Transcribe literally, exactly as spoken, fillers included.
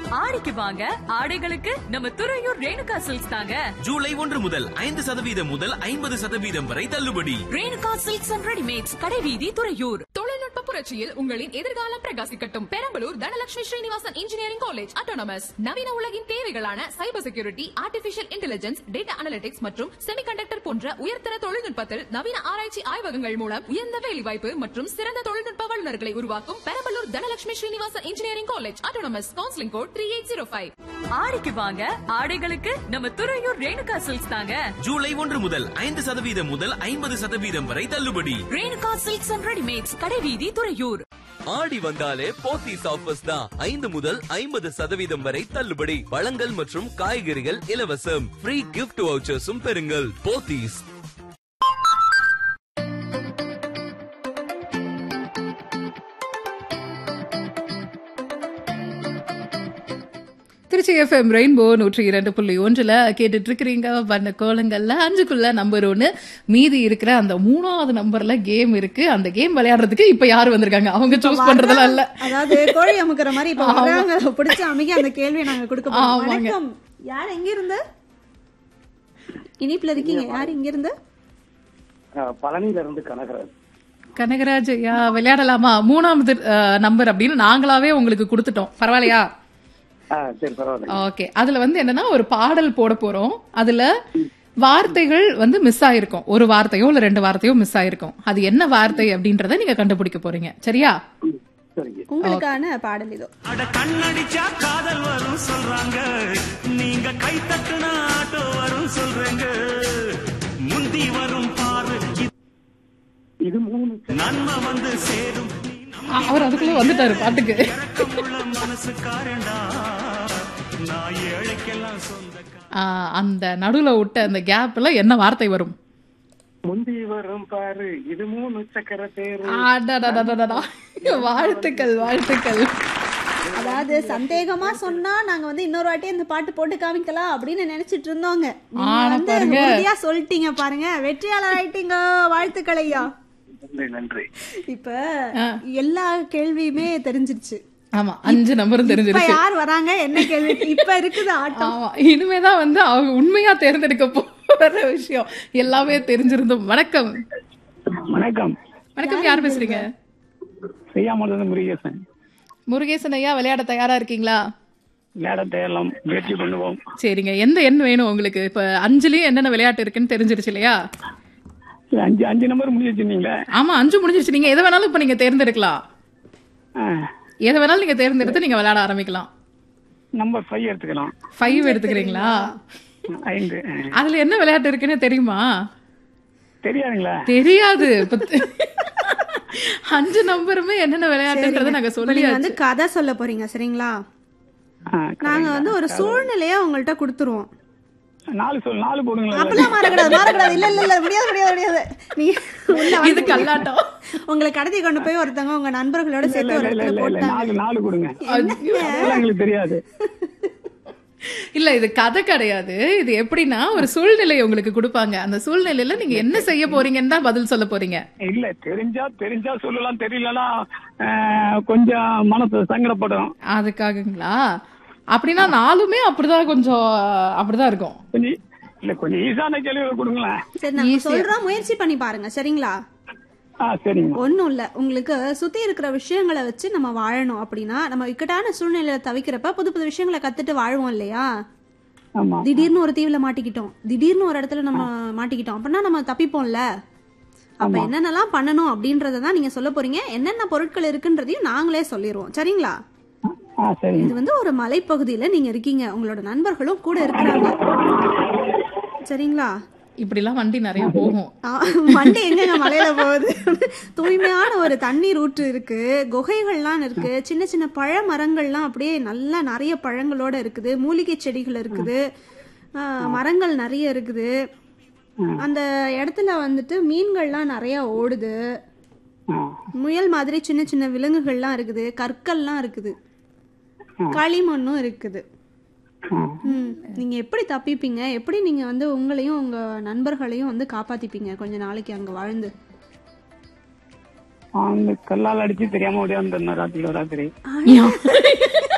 ஆடிக்கு வாங்க, ஆடைகளுக்கு நம்ம துறையூர் ரேணுகா சில்க்ஸ் தாங்க. ஜூலை ஒன்று முதல் ஐந்து சதவீதம் முதல் ஐம்பது சதவீதம் வரை தள்ளுபடி. ரேணுகா சில்க்ஸ் அண்ட் ரெடிமேட்ஸ், கடைவீதி, துறையூர். தொழில்நுட்ப புரட்சியில் உங்களின் எதிர்காலம் பிரகாசிக்கட்டும். Perambalur Dhanalakshmi Srinivasan engineering college autonomous. நவீன உலகின் தேவைகளான cyber security, artificial intelligence, data analytics மற்றும் செமிகண்டக்டர் போன்ற உயர்தர தொழில்நுட்பத்தில் நவீன ஆராய்ச்சி ஆய்வகங்கள் மூலம் உயர்ந்த வேலைவாய்ப்பு மற்றும் சிறந்த தொழில்நுட்ப வல்லுநர்களை உருவாக்கும் Perambalur Dhanalakshmi Srinivasan engineering college autonomous. Counselling code three eight zero five. ஆடிக்கு வாங்க, ஆடைகளுக்கு நம்ம துறையூர் ரேணுகா சில்க்ஸ் தாங்க. ஜூலை ஒன்று முதல் ஐந்து சதவீதம் முதல் ஐம்பது சதவீதம் வரை தள்ளுபடி. ரேணுகா சில்க்ஸ் அண்ட் ரெடிமேட்ஸ், கடைவீதி, துறையூர். ஆடி வந்தாலே போத்தீஸ் ஆஃபர்ஸ் தான். ஐந்து முதல் ஐம்பது சதவீதம் வரை தள்ளுபடி. பழங்கள் மற்றும் காய்கறிகள் இலவசம். ஃப்ரீ கிஃப்ட் வவுச்சர்ஸும் பெறுங்கள். போத்தீஸ். திருச்சி எஃப்எம் ரெயின்போ நூற்றி இரண்டு புள்ளி ஒன்றுல கேட்டுட்டு இருக்கிறீங்க. பண்ண கோலங்கள்ல அஞ்சுக்குள்ள நம்பர் ஒன்னு, மீதி இருக்கிற அந்த மூணாவது நம்பர்ல கேம் இருக்கு. அந்த கேம் விளையாடுறதுக்கு இப்ப யாரு வந்திருக்காங்க, அவங்க சூஸ் பண்றதுல இல்ல, அதாவது கோழி அமுக்கிற மாதிரி இப்ப வர்றாங்க. பிடிச்ச அமைக்க அந்த கேள்வியை நாங்க கொடுக்க போறோம். வணக்கம், யார் எங்க இருந்து இனிப்புல இருக்கீங்க? யார் இங்க இருந்து? பழனியில இருந்து கனகராஜ். கனகராஜ் ஐயா, விளையாடலாமா? மூணாவது நம்பர் அப்படின்னு நாங்களாவே உங்களுக்கு கொடுத்துட்டோம், பரவாயில்லையா? ஓகே. அதுல வந்து என்னன்னா ஒரு பாடல் போட போறோம். அதுல வார்த்தைகள் வந்து மிஸ் ஆயிருக்கும், ஒரு வார்த்தையோ இல்ல ரெண்டு வார்த்தையோ மிஸ் ஆயிருக்கும். அது என்ன வார்த்தை அப்படின்றத நீங்க கண்டுபிடிக்க போறீங்க, சரியா? உங்களுக்கான பாடல் இதோ. கண்ணடிச்சா காதல் வரும் சொல்றாங்க, நீங்க கை தட்டுனா ஆட்டோ வரும் சொல்றீங்க, முந்தி வரும் பாரு இது மூணு நன்மை வந்து சேரும். அவர் அதுக்குள்ள வந்துட்டாரு பாட்டுக்கு. அந்த நடுவுல விட்ட அந்த கேப்ல என்ன வார்த்தை வரும்? முந்தி வரும் பாரு இது மூணு சக்கர தேரு. வாழ்த்துக்கள், வாழ்த்துக்கள். அதாவது சந்தேகமா சொன்னா நாங்க வந்து இன்னொரு வாட்டி அந்த பாட்டு போட்டு காமிக்கலாம் அப்படின்னு நினைச்சிட்டு இருந்தோங்க. உறுதியா சொல்லிட்டீங்க பாருங்க, வெற்றியாளர் ஆயிட்டீங்க. வாழ்த்துக்கள் ஐயா. நன்றி. இப்ப எல்லா கேள்வியுமே தெரிஞ்சிருச்சு. ஆமா, அஞ்சு நம்பரும் தெரிஞ்சிருச்சு. யார் வராங்க, என்ன கேள்வி இப்ப இருக்குது ஆட்டம். இனிமேதான் வந்து அவங்க உண்மையா தேர்ந்தெடுக்க போற விஷயம் எல்லாமே தெரிஞ்சிருந்தோம். வணக்கம். வணக்கம். வணக்கம், யார் பேசுறீங்க? முருகேசன். முருகேசன் ஐயா, விளையாட தயாரா இருக்கீங்களா? விளையாட தயாரம், முயற்சி பண்ணுவோம். சரிங்க, எந்த எண் வேணும் உங்களுக்கு? இப்ப அஞ்சுலயும் என்னென்ன விளையாட்டு இருக்குன்னு தெரிஞ்சிருச்சு இல்லையா? அஞ்சு அஞ்சு நம்பர் முடிஞ்சிருச்சு. ஆமா, அஞ்சு முடிஞ்சிருச்சு. நீங்க எதை வேணாலும் இப்ப நீங்க தேர்ந்தெடுக்கலாம். எதை வேணாலும் நீங்க தேர்ந்தெடுத்து நீங்க விளையாட ஆரம்பிக்கலாம். நம்பர் ஃபைவ் எடுத்துக்கலாம். ஃபைவ் எடுத்துக்கிறீங்களா? ஐந்து. அதுல என்ன விளையாட்டு இருக்குன்னு தெரியுமா? தெரியாதுங்களா? தெரியாது. அஞ்சு நம்பருமே என்னென்ன விளையாட்டுன்றத நாங்க சொல்லி வந்து கதை சொல்ல போறீங்க, சரிங்களா? நாங்க வந்து ஒரு சூழ்நிலையா உங்கள்ட்ட கொடுத்துருவோம். நாலு சொல், நாலு போடுங்களா? அப்பலாம் மாறக்கூடாது, மாறக்கூடாது. இல்ல இல்ல இல்ல, முடியாது முடியாது முடியாது. நீங்க இது கல்லாட்டம். உங்களை கடத்தி கொண்டு போய் ஒருத்தங்க உங்க நண்பர்களோட சேர்த்து ஒரு இடத்துல போட்டாங்க. நாலு நாலு கொடுங்க. உங்களுக்கு தெரியாது. இல்ல, இது கதை கிடையாது. இது எப்படின்னா ஒரு சூழ்நிலை உங்களுக்கு கொடுப்பாங்க. அந்த சூழ்நிலையில நீங்க என்ன செய்ய போறீங்கன்னு தான் பதில் சொல்ல போறீங்க. இல்ல, தெரிஞ்சா தெரிஞ்சா சொல்லலாம், தெரியலன்னா கொஞ்சம் மனசு சங்கடப்படும். அதுக்காகங்களா? அப்படின்னா நாலுமே அப்படிதான், கொஞ்சம் அப்படிதான் இருக்கும். இல்ல, கொஞ்சம் ஈஸியான கேள்வி கொடுங்களேன். சரி, நான் சொல்றோம், முயற்சி பண்ணி பாருங்க, சரிங்களா? ஒண்ணும் இல்ல, உங்களுக்கு சுத்தி இருக்கிற விஷயங்களை வச்சு நம்ம வாழணும் அப்படின்னா, நம்ம இக்கட்டான சூழ்நிலையில தவிக்கிறப்ப புது புது விஷயங்களை கத்துட்டு வாழ்வோம் இல்லையா? திடீர்னு ஒரு தீவுல மாட்டிக்கிட்டோம், திடீர்னு ஒரு இடத்துல நம்ம மாட்டிக்கிட்டோம் அப்படின்னா நம்ம தப்பிப்போம்ல. அப்ப என்னென்னலாம் பண்ணணும் அப்படின்றதான் நீங்க சொல்ல போறீங்க. என்னென்ன பொருட்கள் இருக்குன்றதையும் நாங்களே சொல்லிடுவோம், சரிங்களா? இது வந்து ஒரு மலைப்பகுதியில நீங்க இருக்கீங்க, உங்களோட நண்பர்களும் கூட இருக்கிறாங்க, சரிங்களா? இப்படி எல்லாம் வண்டி நிறைய போகும். வண்டி எங்க மலையில போகுது? தூய்மையான ஒரு தண்ணீர் ஊற்று இருக்கு, குகைகள்லாம் இருக்கு, சின்ன சின்ன பழ மரங்கள்லாம் அப்படியே நல்லா நிறைய பழங்களோட இருக்குது, மூலிகை செடிகள் இருக்குது, மரங்கள் நிறைய இருக்குது. அந்த இடத்துல வந்துட்டு மீன்கள்லாம் நிறைய ஓடுது, முயல் மாதிரி சின்ன சின்ன விலங்குகள்லாம் இருக்குது, கற்கள்லாம் இருக்குது, களிமண்ணும் இருக்குது. நீங்க எப்படி தப்பிப்பீங்க? எப்படி நீங்க வந்து உங்களையும் உங்க நண்பர்களையும் வந்து காப்பாத்திப்பீங்க கொஞ்ச நாளைக்கு அங்க வாழ்ந்து? கல்லால் அடிச்சு தெரியாம ஓடியா ராத்திரி ராத்திரி